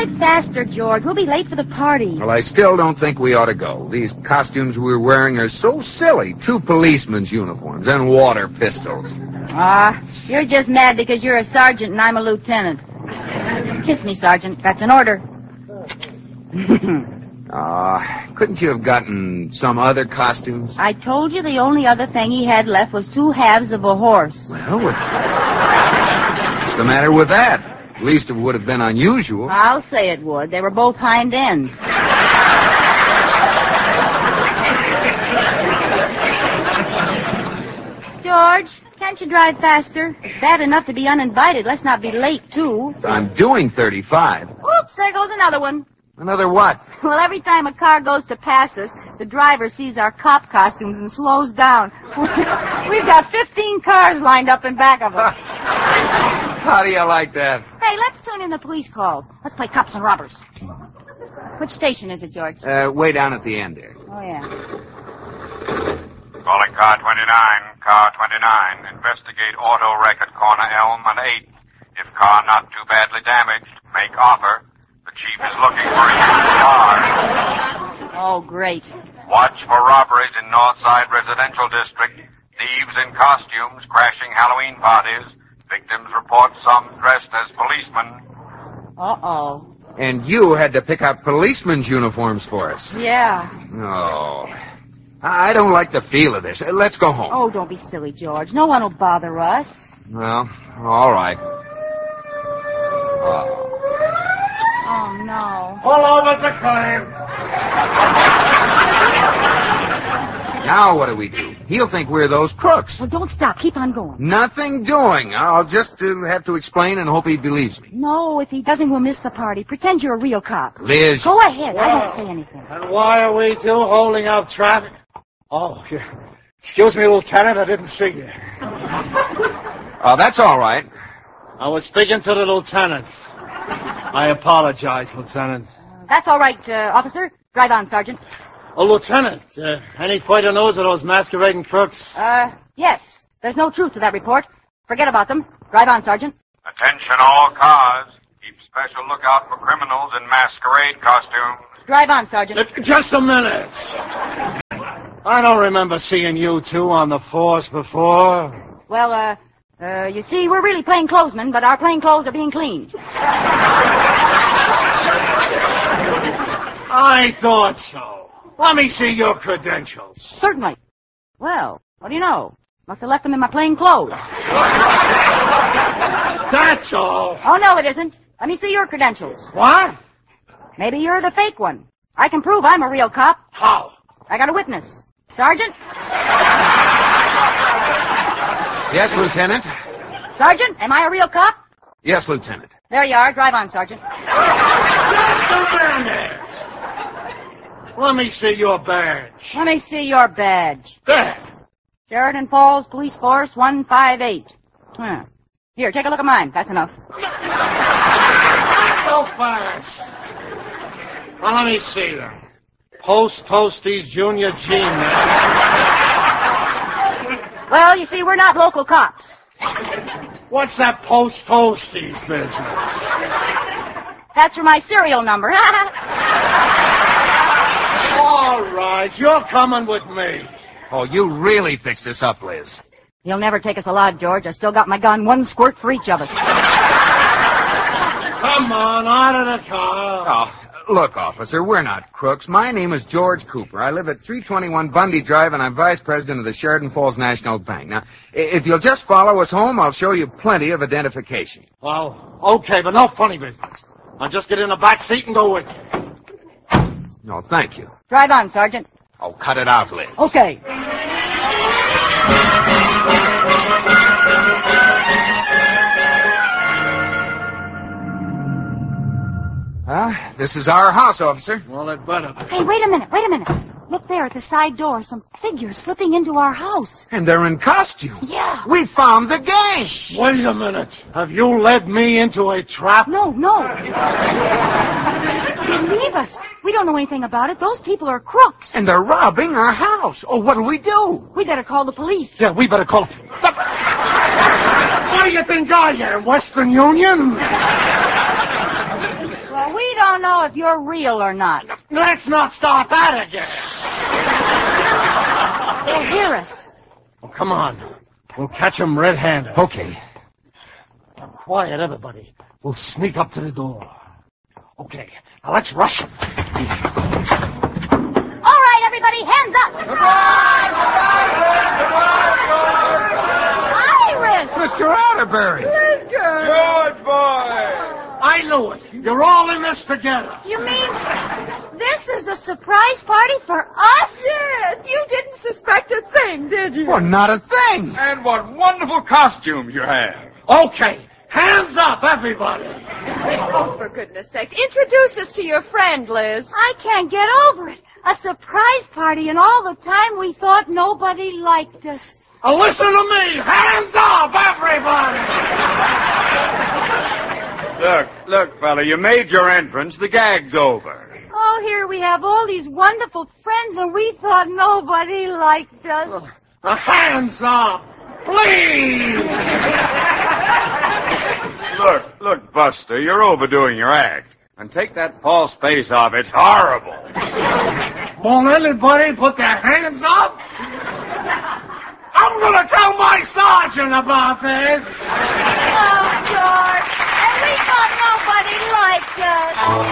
Drive faster, George. We'll be late for the party. Well, I still don't think we ought to go. These costumes we're wearing are so silly. 2 policemen's uniforms and water pistols. You're just mad because you're a sergeant and I'm a lieutenant. Kiss me, Sergeant. That's an order. Couldn't you have gotten some other costumes? I told you the only other thing he had left was 2 halves of a horse. Well, what's the matter with that? At least it would have been unusual. I'll say it would. They were both hind ends. George, can't you drive faster? Bad enough to be uninvited. Let's not be late, too. I'm doing 35. Oops, there goes another one. Another what? Well, every time a car goes to pass us, the driver sees our cop costumes and slows down. We've got 15 cars lined up in back of us. How do you like that? Hey, let's tune in the police calls. Let's play cops and robbers. Which station is it, George? Way down at the end there. Oh, yeah. Calling car 29. Car 29. Investigate auto wreck at corner Elm and 8th. If car not too badly damaged, make offer. The chief is looking for a used car. Oh, great. Watch for robberies in Northside Residential District. Thieves in costumes crashing Halloween parties. Victims report some dressed as policemen. Uh-oh. And you had to pick out policemen's uniforms for us. Yeah. Oh. I don't like the feel of this. Let's go home. Oh, don't be silly, George. No one will bother us. Well, all right. Oh, no. Pull over the claim. Now what do we do? He'll think we're those crooks. Well, don't stop. Keep on going. Nothing doing. I'll just have to explain and hope he believes me. No, if he doesn't, we'll miss the party. Pretend you're a real cop. Liz. Go ahead. I won't say anything. And why are we 2 holding up traffic? Oh, excuse me, Lieutenant. I didn't see you. Oh, that's all right. I was speaking to the lieutenant. I apologize, Lieutenant. That's all right, officer. Drive on, Sergeant. Oh, Lieutenant, any further news of those masquerading crooks? Yes. There's no truth to that report. Forget about them. Drive on, Sergeant. Attention all cars. Keep special lookout for criminals in masquerade costumes. Drive on, Sergeant. Just a minute. I don't remember seeing you 2 on the force before. Well, you see, we're really plainclothesmen, but our plain clothes are being cleaned. I thought so. Let me see your credentials. Certainly. Well, what do you know? Must have left them in my plain clothes. That's all. Oh, no, it isn't. Let me see your credentials. What? Maybe you're the fake one. I can prove I'm a real cop. How? I got a witness. Sergeant? Yes, Lieutenant. Sergeant, am I a real cop? Yes, Lieutenant. There you are. Drive on, Sergeant. Just a minute. Let me see your badge. Let me see your badge. There. Sheridan Falls Police Force 158. Here, take a look at mine. That's enough. So fast. Well, let me see them. Post Toasties Junior G, man. Well, you see, we're not local cops. What's that Post Toasties business? That's for my serial number. All right, you're coming with me. Oh, you really fixed this up, Liz. You'll never take us alive, George. I still got my gun. 1 squirt for each of us. Come on, out of the car. Oh, look, officer, we're not crooks. My name is George Cooper. I live at 321 Bundy Drive, and I'm vice president of the Sheridan Falls National Bank. Now, if you'll just follow us home, I'll show you plenty of identification. Well, okay, but no funny business. I'll just get in the back seat and go with you. No, thank you. Drive on, Sergeant. Oh, cut it out, Liz. Okay. This is our house, officer. Well, it better be. Hey, wait a minute. Look there at the side door. Some figures slipping into our house. And they're in costume. Yeah. We found the gang. Wait a minute. Have you led me into a trap? No. Believe us. We don't know anything about it. Those people are crooks. And they're robbing our house. Oh, what'll we do? We better call the police. Yeah, we better call. What do you think I am, Western Union? Well, we don't know if you're real or not. Let's not start that again. They'll hear us. Oh, come on. We'll catch them red-handed. Okay. Now, quiet, everybody. We'll sneak up to the door. Okay, now let's rush them. All right, everybody, hands up. Iris! Mr. Atterbury! George boy! I knew it. You're all in this together. You mean this is a surprise party for us? Yes, you didn't suspect a thing, did you? Well, not a thing. And what wonderful costumes you have. Okay, hands up, everybody. Oh, for goodness sake. Introduce us to your friend, Liz. I can't get over it. A surprise party, and all the time we thought nobody liked us. Listen to me. Hands up, everybody. Look, fella, you made your entrance. The gag's over. Oh, here we have all these wonderful friends, and we thought nobody liked us. Hands up, please. Look, Buster, you're overdoing your act. And take that false face off. It's horrible. Won't anybody put their hands up? I'm going to tell my sergeant about this. Oh, George, and we thought nobody liked us.